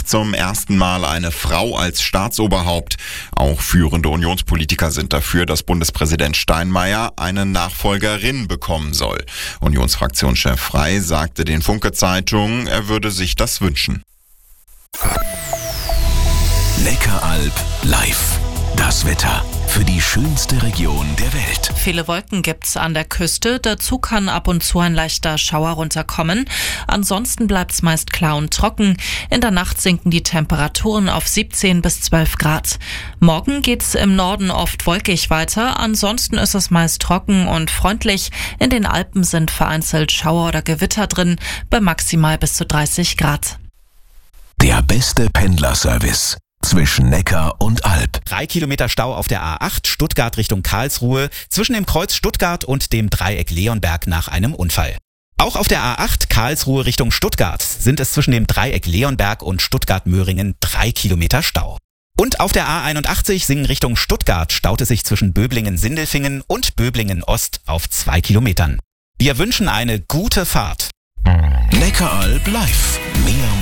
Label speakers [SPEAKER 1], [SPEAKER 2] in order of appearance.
[SPEAKER 1] zum ersten Mal eine Frau als Staatsoberhaupt. Auch führende Unionspolitiker sind dafür, dass Bundespräsident Steinmeier eine Nachfolgerin bekommen soll. Unionsfraktionschef Frey sagte den Funke-Zeitungen, er würde sich das wünschen.
[SPEAKER 2] Neckaralb live. Das Wetter für die schönste Region der Welt.
[SPEAKER 3] Viele Wolken gibt's an der Küste, dazu kann ab und zu ein leichter Schauer runterkommen. Ansonsten bleibt's meist klar und trocken. In der Nacht sinken die Temperaturen auf 17 bis 12 Grad. Morgen geht's im Norden oft wolkig weiter, ansonsten ist es meist trocken und freundlich. In den Alpen sind vereinzelt Schauer oder Gewitter drin, bei maximal bis zu 30 Grad.
[SPEAKER 2] Der beste Pendlerservice zwischen Neckar und Alb.
[SPEAKER 4] 3 Kilometer Stau auf der A8 Stuttgart Richtung Karlsruhe zwischen dem Kreuz Stuttgart und dem Dreieck Leonberg nach einem Unfall. Auch auf der A8 Karlsruhe Richtung Stuttgart sind es zwischen dem Dreieck Leonberg und Stuttgart-Möhringen 3 Kilometer Stau. Und auf der A81 Singen Richtung Stuttgart staut es sich zwischen Böblingen-Sindelfingen und Böblingen-Ost auf 2 Kilometern. Wir wünschen eine gute Fahrt.
[SPEAKER 2] Neckaralb live. Mehr